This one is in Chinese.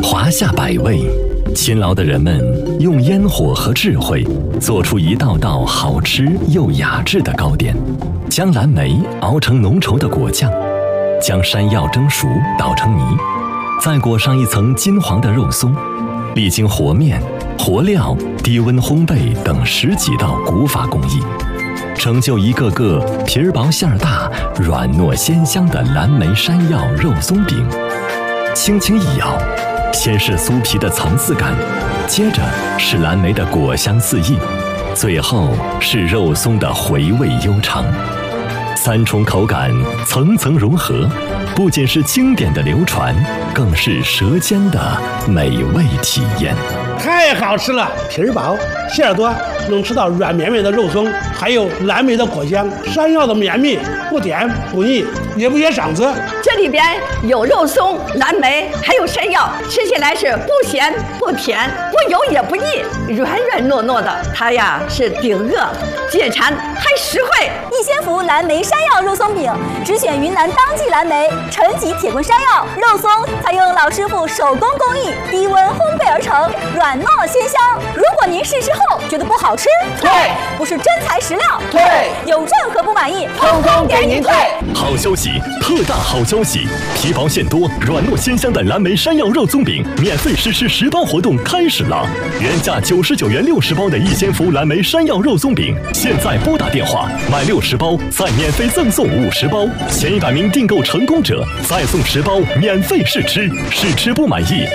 华夏百味，勤劳的人们用烟火和智慧做出一道道好吃又雅致的糕点，将蓝莓熬成浓稠的果酱，将山药蒸熟捣成泥，再裹上一层金黄的肉松，历经和面、和料、低温烘焙等10几道古法工艺，成就一个个皮儿薄馅儿大、软糯鲜香的蓝莓山药肉松饼。轻轻一咬，先是酥皮的层次感，接着是蓝莓的果香四溢，最后是肉松的回味悠长。3重口感层层融合，不仅是经典的流传，更是舌尖的美味体验。 太好吃了，皮儿薄，馅儿多，能吃到软绵绵的肉松，还有蓝莓的果香，山药的绵密，不甜不腻，也不噎嗓子。 这里边有肉松、蓝莓，还有山药，吃起来是不咸不甜，不油也不腻，软软糯糯的。它呀是顶饿解馋还实惠。 逸仙福蓝莓山药肉松饼，只选云南当季蓝莓、陈吉铁棍山药肉松，采用老师傅手工工艺，低温烘焙而成，软糯鲜香。如果您试吃后觉得不好吃， 退， 不是真材实料， 退， 有任何不满意， 通通给您退。 好消息，特大好消息！皮薄馅多、软糯鲜香的蓝莓山药肉松饼免费试吃10包活动开始了！原价99元60包的逸仙福蓝莓山药肉松饼，现在拨打电话买60包，再免费赠送50包，前100名订购成功者再送10包免费试吃，试吃不满意